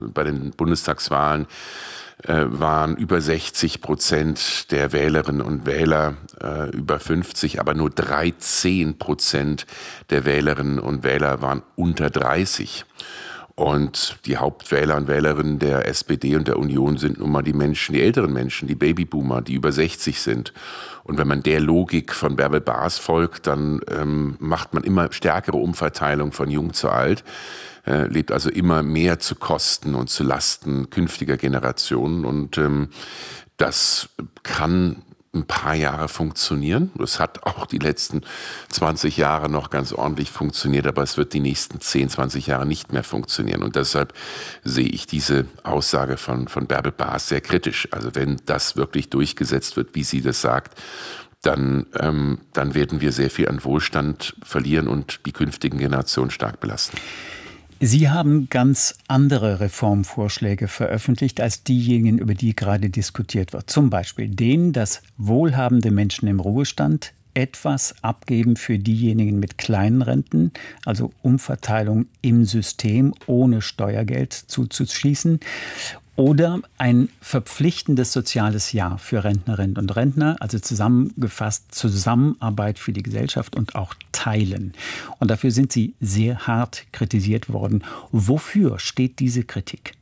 Bei den Bundestagswahlen waren über 60% der Wählerinnen und Wähler über 50, aber nur 13% der Wählerinnen und Wähler waren unter 30. Und die Hauptwähler und Wählerinnen der SPD und der Union sind nun mal die Menschen, die älteren Menschen, die Babyboomer, die über 60 sind. Und wenn man der Logik von Bärbel Baas folgt, dann macht man immer stärkere Umverteilung von jung zu alt, lebt also immer mehr zu Kosten und zu Lasten künftiger Generationen. Und das kann ein paar Jahre funktionieren. Das hat auch die letzten 20 Jahre noch ganz ordentlich funktioniert, aber es wird die nächsten 10, 20 Jahre nicht mehr funktionieren. Und deshalb sehe ich diese Aussage von Bärbel Baas sehr kritisch. Also wenn das wirklich durchgesetzt wird, wie sie das sagt, dann werden wir sehr viel an Wohlstand verlieren und die künftigen Generationen stark belasten. Sie haben ganz andere Reformvorschläge veröffentlicht als diejenigen, über die gerade diskutiert wird. Zum Beispiel den, dass wohlhabende Menschen im Ruhestand etwas abgeben für diejenigen mit kleinen Renten, also Umverteilung im System ohne Steuergeld zuzuschließen. Oder ein verpflichtendes soziales Jahr für Rentnerinnen und Rentner, also zusammengefasst Zusammenarbeit für die Gesellschaft und auch Teilen. Und dafür sind Sie sehr hart kritisiert worden. Wofür steht diese Kritik?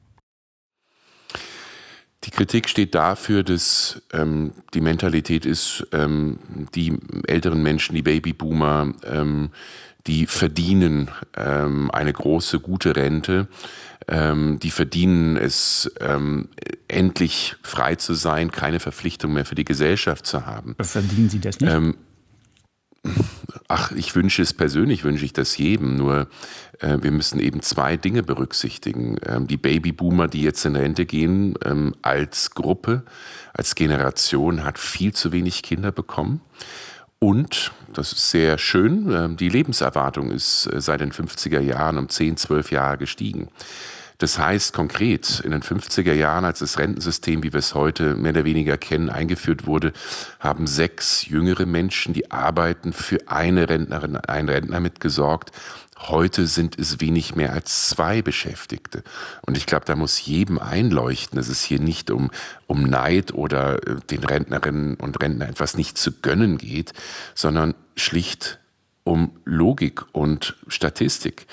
Die Kritik steht dafür, dass die Mentalität ist, die älteren Menschen, die Babyboomer, die verdienen eine große, gute Rente. Die verdienen es, endlich frei zu sein, keine Verpflichtung mehr für die Gesellschaft zu haben. Verdienen Sie das nicht? Ich wünsche es persönlich, wünsche ich das jedem. Nur wir müssen eben zwei Dinge berücksichtigen. Die Babyboomer, die jetzt in Rente gehen, als Gruppe, als Generation hat viel zu wenig Kinder bekommen. Und, das ist sehr schön, die Lebenserwartung ist seit den 50er Jahren um 10, 12 Jahre gestiegen. Das heißt konkret, in den 50er Jahren, als das Rentensystem, wie wir es heute mehr oder weniger kennen, eingeführt wurde, haben 6 jüngere Menschen, die arbeiten, für eine Rentnerin, einen Rentner mitgesorgt. Heute sind es wenig mehr als 2 Beschäftigte. Und ich glaube, da muss jedem einleuchten, dass es hier nicht um Neid oder den Rentnerinnen und Rentnern etwas nicht zu gönnen geht, sondern schlicht um Logik und Statistik.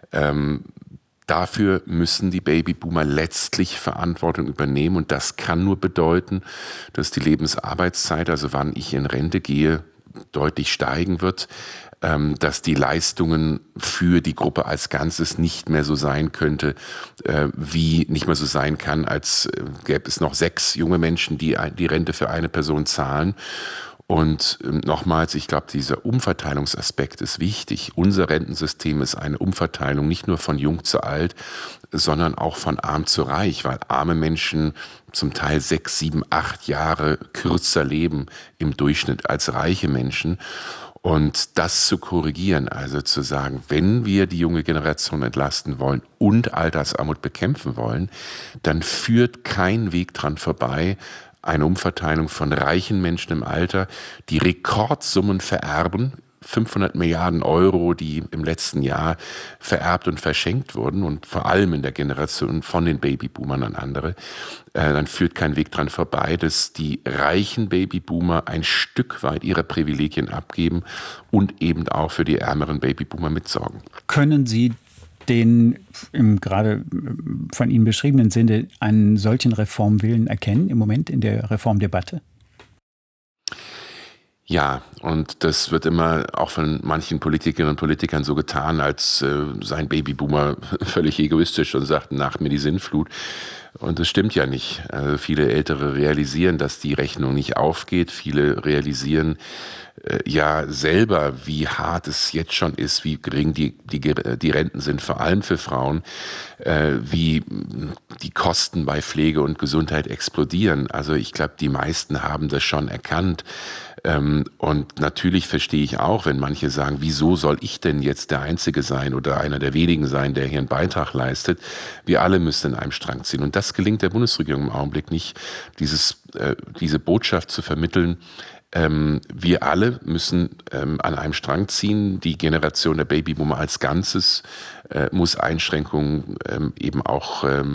Dafür müssen die Babyboomer letztlich Verantwortung übernehmen. Und das kann nur bedeuten, dass die Lebensarbeitszeit, also wann ich in Rente gehe, deutlich steigen wird, dass die Leistungen für die Gruppe als Ganzes nicht mehr so sein könnte, nicht mehr so sein kann, als gäbe es noch 6 junge Menschen, die die Rente für eine Person zahlen. Und nochmals, ich glaube, dieser Umverteilungsaspekt ist wichtig. Unser Rentensystem ist eine Umverteilung nicht nur von jung zu alt, sondern auch von arm zu reich, weil arme Menschen zum Teil 6, 7, 8 Jahre kürzer leben im Durchschnitt als reiche Menschen. Und das zu korrigieren, also zu sagen, wenn wir die junge Generation entlasten wollen und Altersarmut bekämpfen wollen, dann führt kein Weg dran vorbei, eine Umverteilung von reichen Menschen im Alter, die Rekordsummen vererben, 500 Milliarden Euro, die im letzten Jahr vererbt und verschenkt wurden und vor allem in der Generation von den Babyboomern an andere, dann führt kein Weg dran vorbei, dass die reichen Babyboomer ein Stück weit ihre Privilegien abgeben und eben auch für die ärmeren Babyboomer mitsorgen. Können Sie den im gerade von Ihnen beschriebenen Sinne einen solchen Reformwillen erkennen im Moment in der Reformdebatte? Ja, und das wird immer auch von manchen Politikerinnen und Politikern so getan, als seien Babyboomer völlig egoistisch und sagten, nach mir die Sinnflut. Und das stimmt ja nicht. Also viele Ältere realisieren, dass die Rechnung nicht aufgeht. Viele realisieren ja selber, wie hart es jetzt schon ist, wie gering die Renten sind, vor allem für Frauen, wie die Kosten bei Pflege und Gesundheit explodieren. Also ich glaube, die meisten haben das schon erkannt. Und natürlich verstehe ich auch, wenn manche sagen, wieso soll ich denn jetzt der Einzige sein oder einer der wenigen sein, der hier einen Beitrag leistet? Wir alle müssen in einem Strang ziehen. Und das gelingt der Bundesregierung im Augenblick nicht, diese Botschaft zu vermitteln, Wir alle müssen an einem Strang ziehen. Die Generation der Babyboomer als Ganzes muss Einschränkungen eben auch